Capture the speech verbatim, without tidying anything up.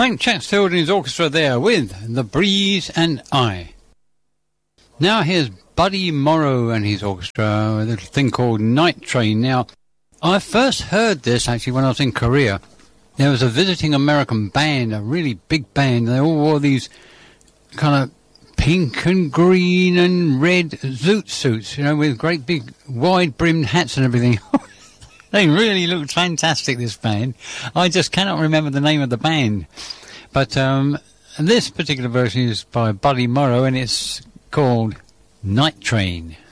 Frank Chatfield and his orchestra there with The Breeze and I. Now here's Buddy Morrow and his orchestra with a little thing called Night Train. Now, I first heard this actually when I was in Korea. There was a visiting American band, a really big band. They all wore these kind of pink and green and red zoot suits, you know, with great big wide-brimmed hats and everything. They really looked fantastic, this band. I just cannot remember the name of the band. But um, this particular version is by Buddy Morrow, and it's called Night Train.